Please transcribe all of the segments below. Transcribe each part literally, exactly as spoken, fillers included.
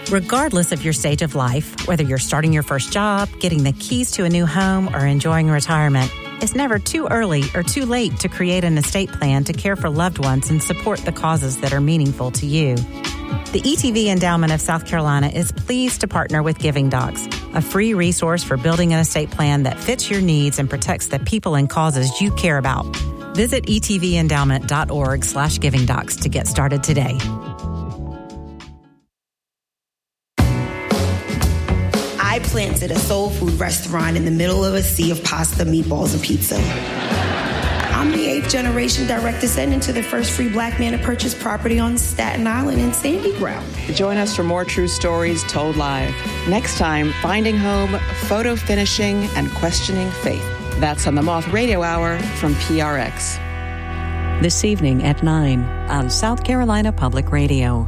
Regardless of your stage of life, whether you're starting your first job, getting the keys to a new home, or enjoying retirement, it's never too early or too late to create an estate plan to care for loved ones and support the causes that are meaningful to you. The E T V Endowment of South Carolina is pleased to partner with Giving Docs, a free resource for building an estate plan that fits your needs and protects the people and causes you care about. Visit e t v endowment dot org slash giving docs to get started today. I planted a soul food restaurant in the middle of a sea of pasta, meatballs, and pizza. I'm the eighth generation direct descendant to the first free black man to purchase property on Staten Island in Sandy Ground. Join us for more true stories told live. Next time, Finding Home, Photo Finishing, and Questioning Faith. That's on the Moth Radio Hour from P R X. This evening at nine on South Carolina Public Radio.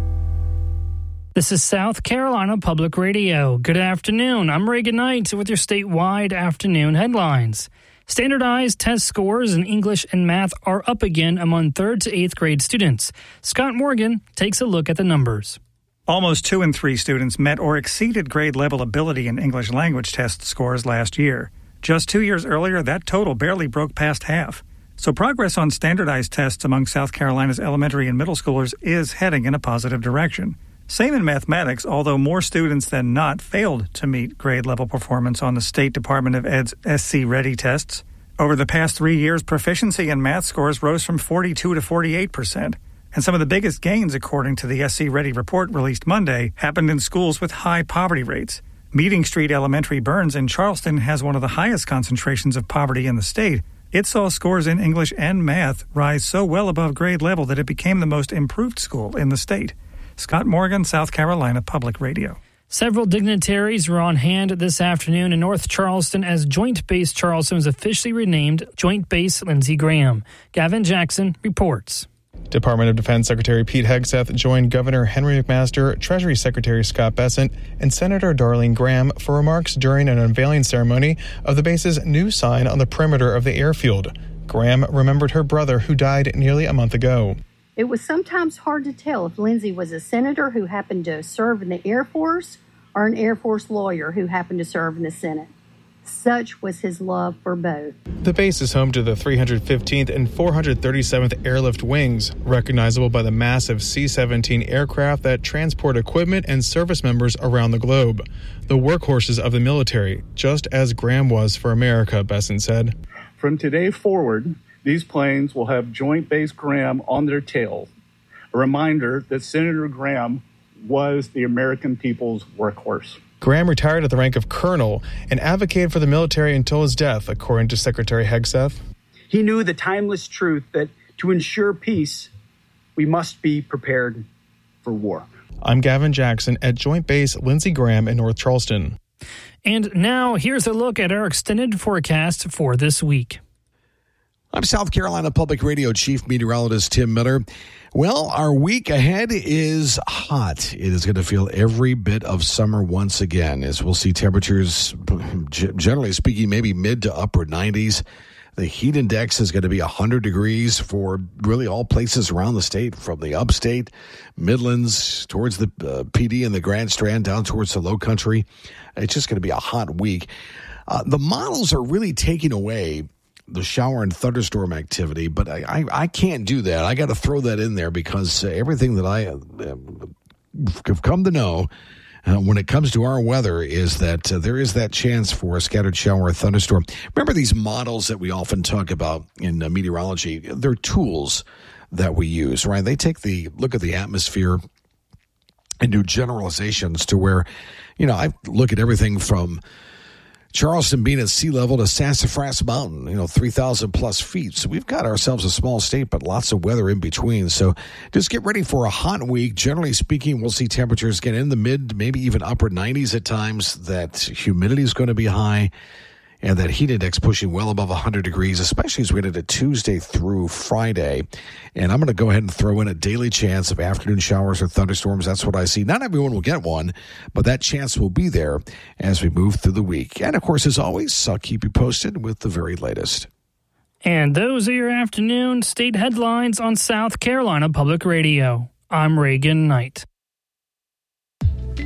This is South Carolina Public Radio. Good afternoon. I'm Reagan Knight with your statewide afternoon headlines. Standardized test scores in English and math are up again among third to eighth grade students. Scott Morgan takes a look at the numbers. Almost two in three students met or exceeded grade level ability in English language test scores last year. Just two years earlier, that total barely broke past half. So progress on standardized tests among South Carolina's elementary and middle schoolers is heading in a positive direction. Same in mathematics, although more students than not failed to meet grade-level performance on the State Department of Ed's S C Ready tests. Over the past three years, proficiency in math scores rose from forty-two to forty-eight percent. And some of the biggest gains, according to the S C Ready report released Monday, happened in schools with high poverty rates. Meeting Street Elementary Burns in Charleston has one of the highest concentrations of poverty in the state. It saw scores in English and math rise so well above grade level that it became the most improved school in the state. Scott Morgan, South Carolina Public Radio. Several dignitaries were on hand this afternoon in North Charleston as Joint Base Charleston was officially renamed Joint Base Lindsey Graham. Gavin Jackson reports. Department of Defense Secretary Pete Hegseth joined Governor Henry McMaster, Treasury Secretary Scott Bessent, and Senator Darlene Graham for remarks during an unveiling ceremony of the base's new sign on the perimeter of the airfield. Graham remembered her brother who died nearly a month ago. It was sometimes hard to tell if Lindsey was a senator who happened to serve in the Air Force or an Air Force lawyer who happened to serve in the Senate. Such was his love for both. The base is home to the three hundred fifteenth and four hundred thirty-seventh Airlift Wings, recognizable by the massive C seventeen aircraft that transport equipment and service members around the globe. The workhorses of the military, just as Graham was for America, Bessent said. From today forward, these planes will have Joint Base Graham on their tails, a reminder that Senator Graham was the American people's workhorse. Graham retired at the rank of colonel and advocated for the military until his death, according to Secretary Hegseth. He knew the timeless truth that to ensure peace, we must be prepared for war. I'm Gavin Jackson at Joint Base Lindsey Graham in North Charleston. And now here's a look at our extended forecast for this week. I'm South Carolina Public Radio Chief Meteorologist Tim Miller. Well, our week ahead is hot. It is going to feel every bit of summer once again, as we'll see temperatures, generally speaking, maybe mid to upper nineties. The heat index is going to be one hundred degrees for really all places around the state, from the upstate, Midlands, towards the uh, P D and the Grand Strand, down towards the Low Country. It's just going to be a hot week. Uh, the models are really taking away the shower and thunderstorm activity, but I, I, I can't do that. I got to throw that in there because uh, everything that I uh, have come to know uh, when it comes to our weather is that uh, there is that chance for a scattered shower or thunderstorm. Remember these models that we often talk about in uh, meteorology? They're tools that we use, right? They take the look at the atmosphere and do generalizations to where, you know, I look at everything from Charleston being at sea level to Sassafras Mountain, you know, three thousand plus feet. So we've got ourselves a small state, but lots of weather in between. So just get ready for a hot week. Generally speaking, we'll see temperatures get in the mid, maybe even upper nineties at times. That humidity is going to be high, and that heat index pushing well above one hundred degrees, especially as we get into Tuesday through Friday. And I'm going to go ahead and throw in a daily chance of afternoon showers or thunderstorms. That's what I see. Not everyone will get one, but that chance will be there as we move through the week. And, of course, as always, I'll keep you posted with the very latest. And those are your afternoon state headlines on South Carolina Public Radio. I'm Reagan Knight.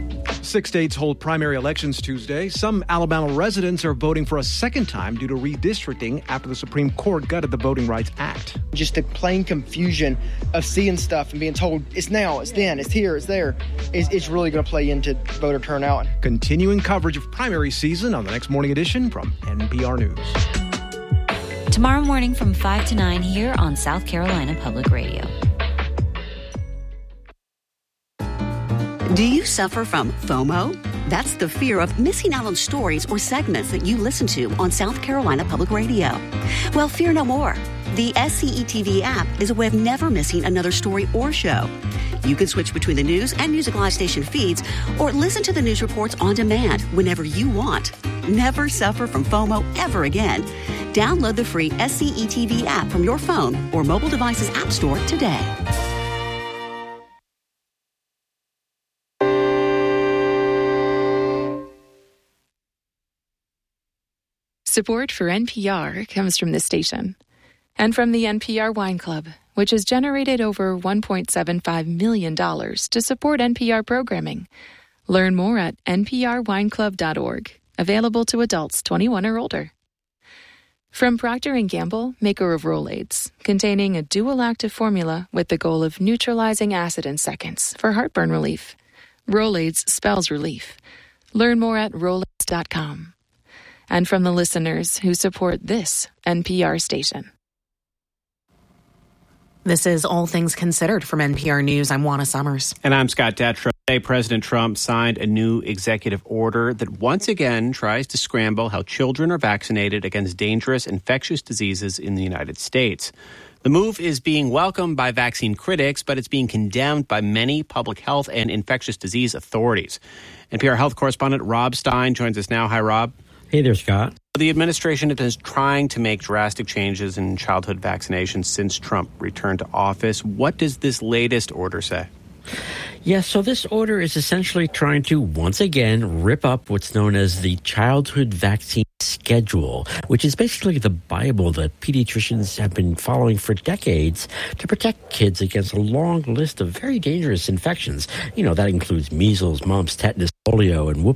Six states hold primary elections Tuesday. Some Alabama residents are voting for a second time due to redistricting after the Supreme Court gutted the Voting Rights Act. Just the plain confusion of seeing stuff and being told it's now, it's then, it's here, it's there, is it's really going to play into voter turnout. Continuing coverage of primary season on the next morning edition from N P R News. Tomorrow morning from five to nine here on South Carolina Public Radio. Do you suffer from FOMO? That's the fear of missing out on stories or segments that you listen to on South Carolina Public Radio. Well, fear no more. The S C E T V app is a way of never missing another story or show. You can switch between the news and Music Live station feeds or listen to the news reports on demand whenever you want. Never suffer from FOMO ever again. Download the free S C E T V app from your phone or mobile device's app store today. Support for N P R comes from this station and from the N P R Wine Club, which has generated over one point seven five million dollars to support N P R programming. Learn more at n p r wine club dot org, available to adults twenty-one or older. From Procter and Gamble, maker of Rolaids, containing a dual active formula with the goal of neutralizing acid in seconds for heartburn relief. Rolaids spells relief. Learn more at rolaids dot com. And from the listeners who support this N P R station. This is All Things Considered from N P R News. I'm Juana Summers. And I'm Scott Detrow. Today, President Trump signed a new executive order that once again tries to scramble how children are vaccinated against dangerous infectious diseases in the United States. The move is being welcomed by vaccine critics, but it's being condemned by many public health and infectious disease authorities. N P R health correspondent Rob Stein joins us now. Hi, Rob. Hey there, Scott. The administration has been trying to make drastic changes in childhood vaccinations since Trump returned to office. What does this latest order say? Yes, so this order is essentially trying to once again rip up what's known as the childhood vaccine schedule, which is basically the Bible that pediatricians have been following for decades to protect kids against a long list of very dangerous infections. You know, that includes measles, mumps, tetanus, polio, and whooping